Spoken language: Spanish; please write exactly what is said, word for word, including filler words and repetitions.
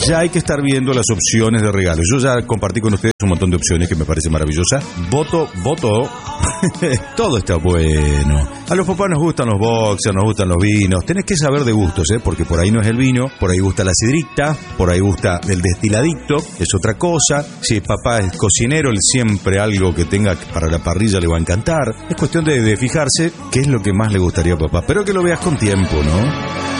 ya hay que estar viendo las opciones de regalos. Yo ya compartí con ustedes un montón de opciones que me parece maravillosa. Voto, voto. Todo está bueno. A los papás nos gustan los boxers, nos gustan los vinos. Tenés que saber de gustos, ¿eh? Porque por ahí no es el vino, por ahí gusta la sidrita, por ahí gusta el destiladito, es otra cosa. Si papá es cocinero, siempre algo que tenga para la parrilla le va a encantar. Es cuestión de, de fijarse qué es lo que más le gustaría a papá. Pero que lo veas con tiempo, ¿no?